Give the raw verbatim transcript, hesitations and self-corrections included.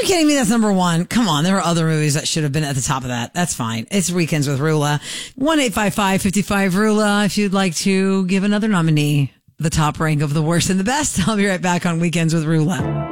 you kidding me? That's number one. Come on. There were other movies that should have been at the top of that. That's fine. It's Weekends with Rula. one eight five five, five five, Rula if you'd like to give another nominee the top rank of the worst and the best. I'll be right back on Weekends with Rula.